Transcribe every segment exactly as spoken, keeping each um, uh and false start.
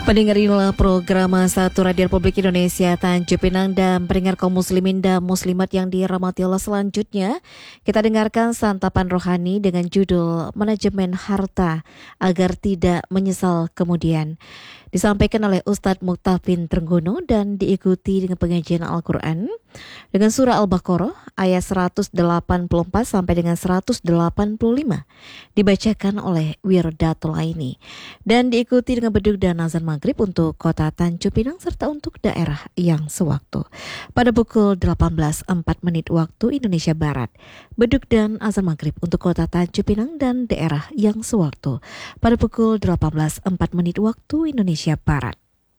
Pendengar, inilah program Satu Radio Republik Indonesia Tanjung Pinang dan pendengar kaum muslimin dan muslimat yang dirahmati Allah. Selanjutnya kita dengarkan santapan rohani dengan judul Manajemen Harta Agar Tidak Menyesal Kemudian. Disampaikan oleh Ustadz Muktafin Trenggono dan diikuti dengan pengajian Al-Quran dengan surah Al-Baqarah ayat seratus delapan puluh empat sampai dengan seratus delapan puluh lima dibacakan oleh Wirdatul Aini dan diikuti dengan beduk dan azan maghrib untuk kota Tanjung Pinang serta untuk daerah yang sewaktu. Pada pukul delapan belas empat menit waktu Indonesia Barat, beduk dan azan maghrib untuk kota Tanjung Pinang dan daerah yang sewaktu. Pada pukul delapan belas empat menit waktu Indonesia Barat.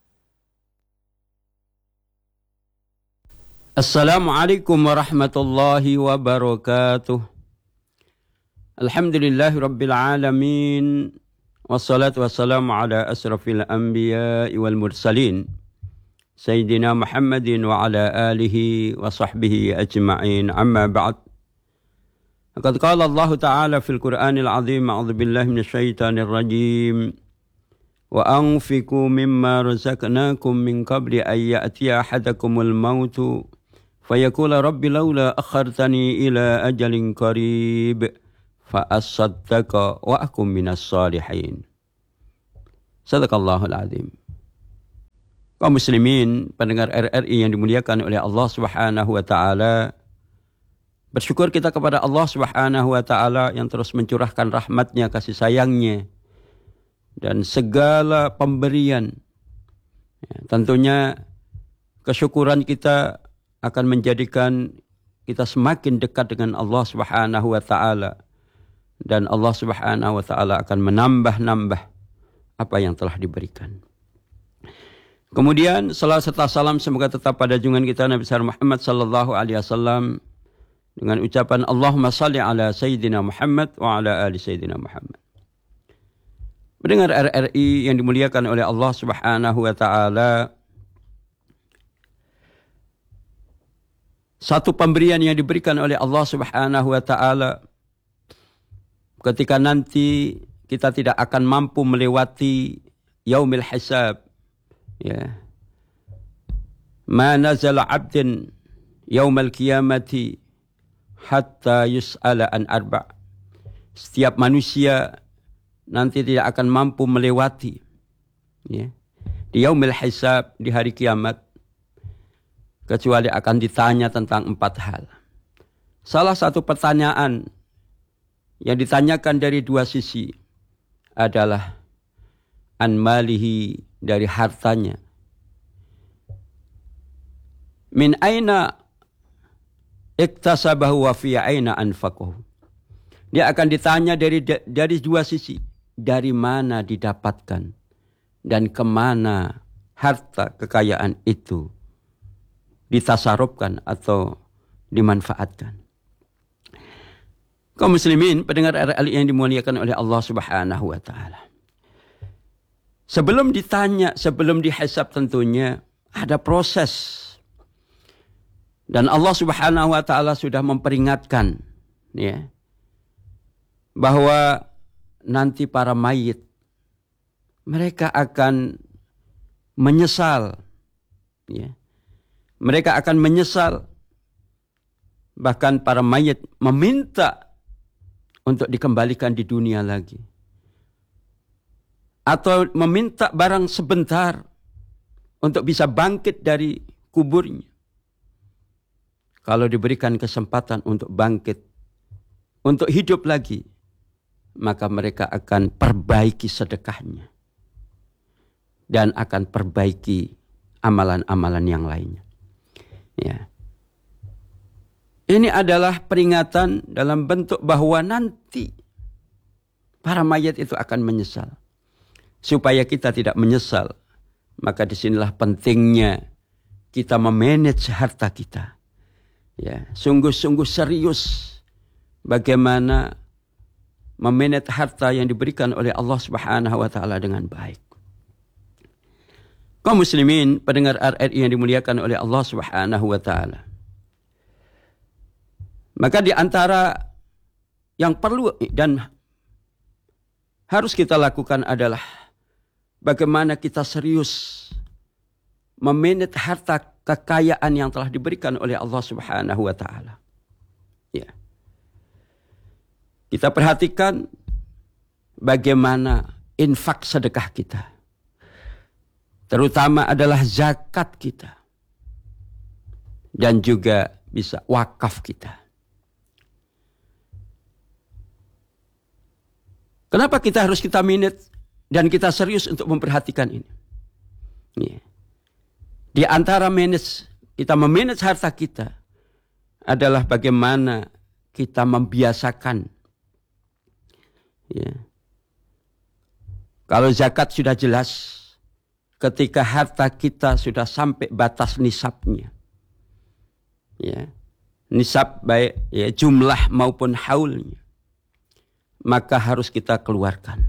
Assalamualaikum warahmatullahi wabarakatuh. Alhamdulillahi rabbil alamin. Wassalatu wassalamu ala asrafil anbiya'i wal mursalin Sayyidina Muhammadin wa ala alihi wa sahbihi ajma'in. Amma ba'd. Laqad qala Allah Ta'ala fil Qur'anil azim. A'udzu billahi minasyaitonir rajim. Wa anfiqu mimma razaqnakum min qabli an ya'tiya ahadakumul mautu fayaqula rabbi laula akhartani ila ajalin qarib fa asaddaqa wa akum minas salihin. Sadaqallahul azim. Kaum muslimin, pendengar R R I yang dimuliakan oleh Allah Subhanahu wa taala, bersyukur kita kepada Allah Subhanahu wa taala yang terus mencurahkan rahmatnya, kasih sayangnya dan segala pemberian. Ya, tentunya kesyukuran kita akan menjadikan kita semakin dekat dengan Allah Subhanahu wa taala, dan Allah Subhanahu wa taala akan menambah-nambah apa yang telah diberikan. Kemudian salat serta salam semoga tetap pada junjungan kita Nabi besar Muhammad sallallahu alaihi wasallam dengan ucapan Allahumma salli ala sayyidina Muhammad wa ala ali sayyidina Muhammad. Mendengar R R I yang dimuliakan oleh Allah Subhanahu wa taala, satu pemberian yang diberikan oleh Allah Subhanahu wa taala ketika nanti kita tidak akan mampu melewati yaumil hisab, ya. Ma nazala 'abdin yaumal qiyamati hatta yus'ala an arba'. Setiap manusia nanti tidak akan mampu melewati, ya, di yaumil hisab, di hari kiamat, kecuali akan ditanya tentang empat hal. Salah satu pertanyaan yang ditanyakan dari dua sisi adalah an malihi, dari hartanya. Min aina iktasabahu wa fi aina anfaqahu. Dia akan ditanya dari dari dua sisi. Dari mana didapatkan dan kemana harta kekayaan itu ditasarufkan atau dimanfaatkan. Kaum muslimin, pendengar R R I yang dimuliakan oleh Allah Subhanahu wa taala. Sebelum ditanya, sebelum dihisab tentunya ada proses. Dan Allah Subhanahu wa taala sudah memperingatkan, ya, bahwa nanti para mayit mereka akan menyesal, ya. Mereka akan menyesal. Bahkan para mayit meminta untuk dikembalikan di dunia lagi, atau meminta barang sebentar untuk bisa bangkit dari kuburnya. Kalau diberikan kesempatan untuk bangkit, untuk hidup lagi, maka mereka akan perbaiki sedekahnya dan akan perbaiki amalan-amalan yang lainnya. Ya. Ini adalah peringatan dalam bentuk bahwa nanti para mayat itu akan menyesal. Supaya kita tidak menyesal, maka disinilah pentingnya kita memanage harta kita. Ya, sungguh-sungguh serius bagaimana memanage harta yang diberikan oleh Allah Subhanahu wa taala dengan baik. Kaum muslimin, pendengar R R I yang dimuliakan oleh Allah Subhanahu wa taala. Maka di antara yang perlu dan harus kita lakukan adalah bagaimana kita serius memanage harta kekayaan yang telah diberikan oleh Allah Subhanahu wa taala. Ya. Kita perhatikan bagaimana infak sedekah kita. Terutama adalah zakat kita. Dan juga bisa wakaf kita. Kenapa kita harus kita manage dan kita serius untuk memperhatikan ini? Ya. Di antara manage, kita memanage harta kita adalah bagaimana kita membiasakan. Ya. Kalau zakat sudah jelas, ketika harta kita sudah sampai batas nisabnya. Ya. Nisab baik ya, jumlah maupun haulnya. Maka harus kita keluarkan.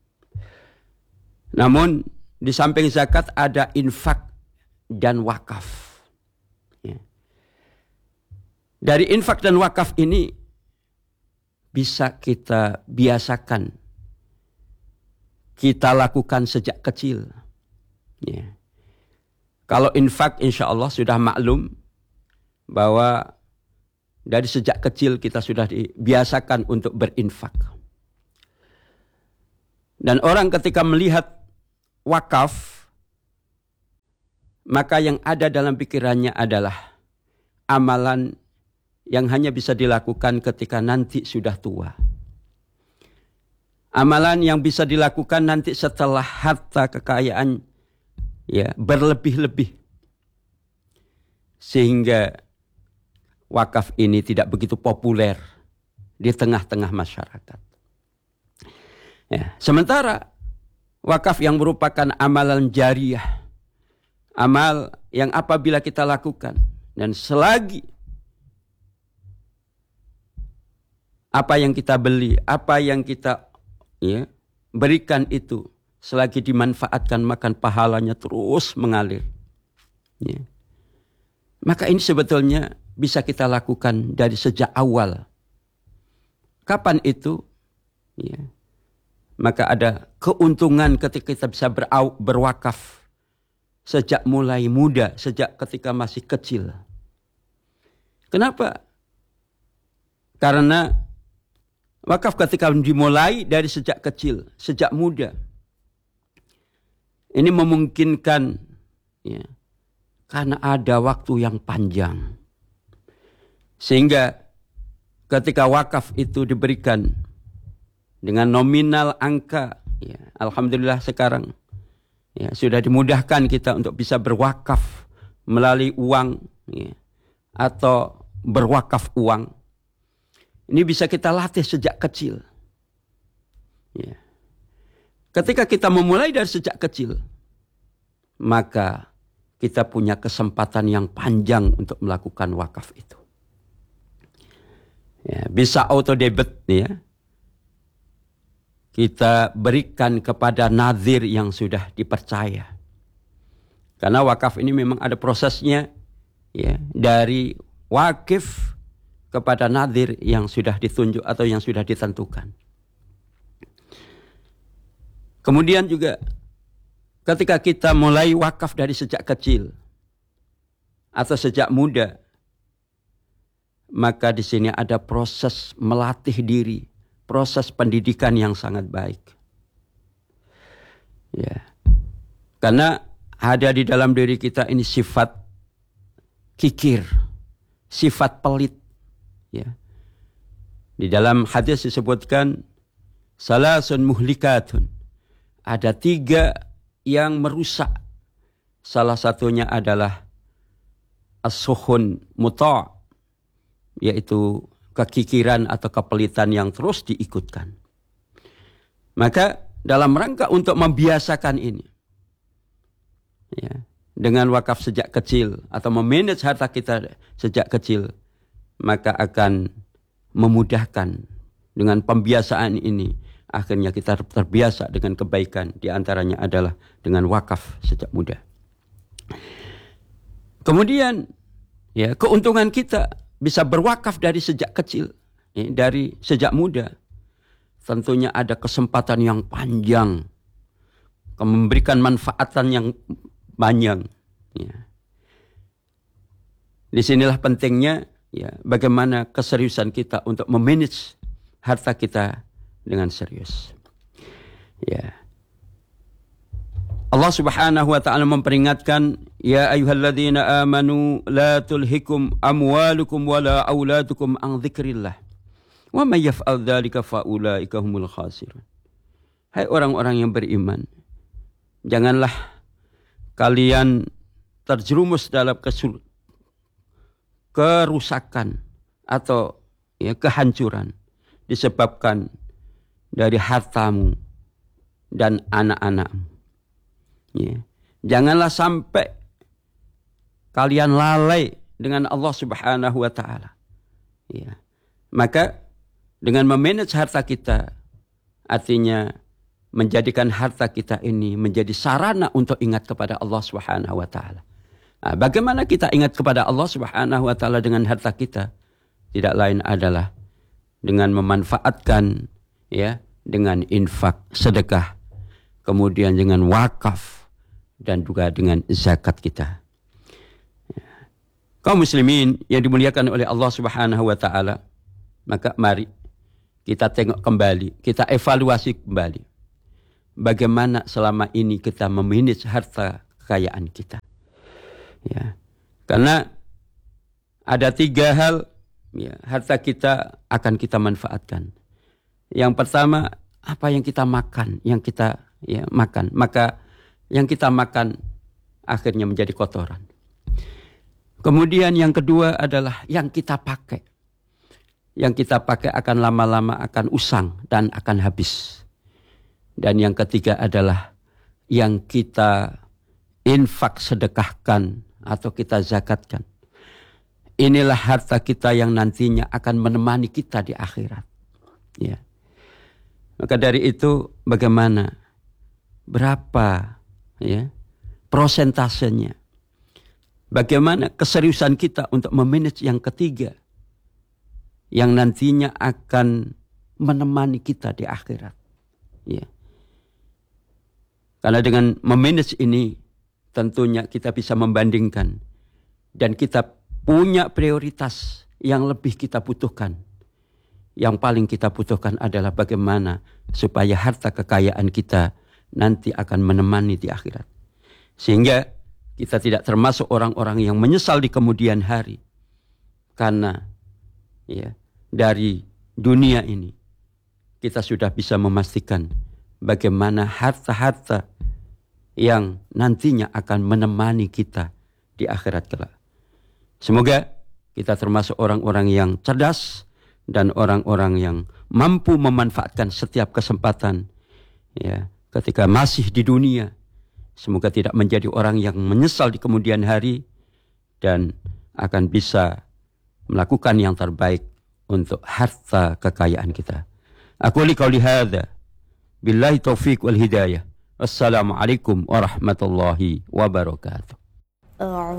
Namun di samping zakat ada infak dan wakaf. Ya. Dari infak dan wakaf ini bisa kita biasakan. Kita lakukan sejak kecil. Ya. Kalau infak insya Allah sudah maklum bahwa dari sejak kecil kita sudah dibiasakan untuk berinfak. Dan orang ketika melihat wakaf, maka yang ada dalam pikirannya adalah amalan yang hanya bisa dilakukan ketika nanti sudah tua. Amalan yang bisa dilakukan nanti setelah harta kekayaan ya berlebih-lebih. Sehingga wakaf ini tidak begitu populer di tengah-tengah masyarakat. Ya, sementara wakaf yang merupakan amalan jariah, amal yang apabila kita lakukan dan selagi apa yang kita beli, apa yang kita ya, berikan itu selagi dimanfaatkan, maka pahalanya terus mengalir. Ya. Maka ini sebetulnya bisa kita lakukan dari sejak awal. Kapan itu? Ya. Maka ada keuntungan ketika kita bisa berwakaf sejak mulai muda, sejak ketika masih kecil. Kenapa? Karena wakaf ketika dimulai dari sejak kecil, sejak muda. Ini memungkinkan ya, karena ada waktu yang panjang. Sehingga ketika wakaf itu diberikan dengan nominal angka, ya, alhamdulillah sekarang ya, sudah dimudahkan kita untuk bisa berwakaf melalui uang ya, atau berwakaf uang. Ini bisa kita latih sejak kecil. Ya. Ketika kita memulai dari sejak kecil, maka kita punya kesempatan yang panjang untuk melakukan wakaf itu. Ya, bisa auto debit ya. Kita berikan kepada nazir yang sudah dipercaya. Karena wakaf ini memang ada prosesnya ya, dari wakif kepada nazir yang sudah ditunjuk atau yang sudah ditentukan. Kemudian juga ketika kita mulai wakaf dari sejak kecil atau sejak muda, maka di sini ada proses melatih diri, proses pendidikan yang sangat baik. Ya. Karena ada di dalam diri kita ini sifat kikir, sifat pelit. Ya. Di dalam hadis disebutkan salasun muhlikatun. Ada tiga yang merusak. Salah satunya adalah as-suhun muta', yaitu kekikiran atau kepelitan yang terus diikutkan. Maka dalam rangka untuk membiasakan ini, ya, dengan wakaf sejak kecil atau memanage harta kita sejak kecil, maka akan memudahkan dengan pembiasaan ini. Akhirnya kita terbiasa dengan kebaikan. Di antaranya adalah dengan wakaf sejak muda. Kemudian ya, keuntungan kita bisa berwakaf dari sejak kecil, ya, dari sejak muda. Tentunya ada kesempatan yang panjang memberikan manfaatan yang banyak. Ya. Disinilah pentingnya ya bagaimana keseriusan kita untuk memanage harta kita dengan serius. Ya. Allah Subhanahu wa taala memperingatkan, ya ayyuhalladzina amanu la tulhikum amwalukum wala auladukum an dzikrillah. Wa may yaf'al dzalika fa ulaika humul khasirun. Hai orang-orang yang beriman, janganlah kalian terjerumus dalam kesul kerusakan atau ya kehancuran disebabkan dari hartamu dan anak-anakmu. Ya. Janganlah sampai kalian lalai dengan Allah Subhanahu wa taala. Ya. Maka dengan memanage harta kita, artinya menjadikan harta kita ini menjadi sarana untuk ingat kepada Allah Subhanahu wa taala. Nah, bagaimana kita ingat kepada Allah Subhanahu wa taala dengan harta kita? Tidak lain adalah dengan memanfaatkan ya, dengan infak, sedekah, kemudian dengan wakaf, dan juga dengan zakat kita. Kaum muslimin yang dimuliakan oleh Allah Subhanahu wa taala, maka mari kita tengok kembali, kita evaluasi kembali bagaimana selama ini kita memanage harta kekayaan kita. Ya. Karena ada tiga hal ya, harta kita akan kita manfaatkan. Yang pertama, apa yang kita makan, yang kita ya makan, maka yang kita makan akhirnya menjadi kotoran. Kemudian yang kedua adalah yang kita pakai. Yang kita pakai akan lama-lama akan usang dan akan habis. Dan yang ketiga adalah yang kita infak, sedekahkan atau kita zakatkan. Inilah harta kita yang nantinya akan menemani kita di akhirat. Ya. Maka dari itu bagaimana? Berapa ya prosentasenya? Bagaimana keseriusan kita untuk memanage yang ketiga yang nantinya akan menemani kita di akhirat? Ya. Karena dengan memanage ini tentunya kita bisa membandingkan dan kita punya prioritas yang lebih kita butuhkan. Yang paling kita butuhkan adalah bagaimana supaya harta kekayaan kita nanti akan menemani di akhirat. Sehingga kita tidak termasuk orang-orang yang menyesal di kemudian hari. Karena ya, dari dunia ini kita sudah bisa memastikan bagaimana harta-harta yang nantinya akan menemani kita di akhirat kelak. Semoga kita termasuk orang-orang yang cerdas dan orang-orang yang mampu memanfaatkan setiap kesempatan ya, ketika masih di dunia. Semoga tidak menjadi orang yang menyesal di kemudian hari dan akan bisa melakukan yang terbaik untuk harta kekayaan kita. Aku li qauli hadza billahi taufiq wal hidayah. Assalamualaikum warahmatullahi wabarakatuh.